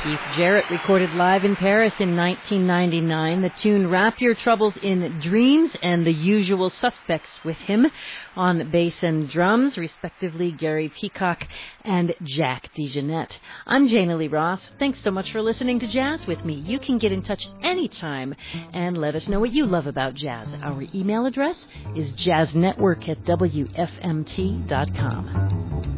Keith Jarrett recorded live in Paris in 1999 the tune Wrap Your Troubles in Dreams, and the usual suspects with him on bass and drums, respectively Gary Peacock and Jack DeJohnette. I'm Jana Lee Ross. Thanks so much for listening to Jazz with me. You can get in touch anytime and let us know what you love about jazz. Our email address is jazznetwork@wfmt.com.